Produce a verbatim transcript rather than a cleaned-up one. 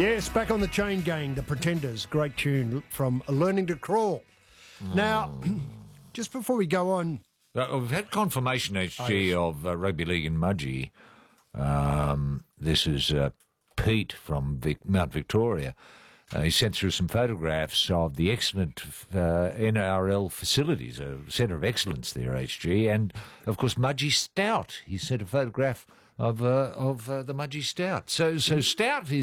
Yes, back on the Chain Gang, The Pretenders. Great tune from Learning to Crawl. Mm. Now, just before we go on... Uh, we've had confirmation, H G, oh, yes. of uh, Rugby League in Mudgee. Um, this is uh, Pete from Vic- Mount Victoria. Uh, he sent through some photographs of the excellent uh, N R L facilities, a centre of excellence there, H G, and, of course, Mudgee Stout. He sent a photograph of uh, of uh, the Mudgee Stout. So, so Stout is